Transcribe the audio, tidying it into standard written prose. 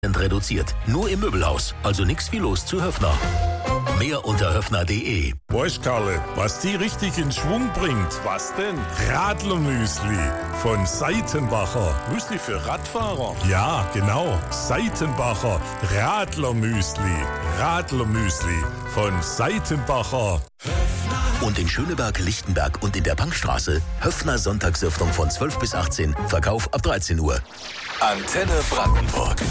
reduziert. Nur im Möbelhaus. Also nix wie los zu Höffner. Mehr unter höffner.de. Weißt, Karle, was die richtig in Schwung bringt? Was denn? Radlermüsli von Seitenbacher. Müsli für Radfahrer? Ja, genau. Seitenbacher Radlermüsli. Radlermüsli von Seitenbacher. Und in Schöneberg, Lichtenberg und in der Bankstraße Höffner Sonntagsöffnung von 12 bis 18. Verkauf ab 13 Uhr. Antenne Brandenburg.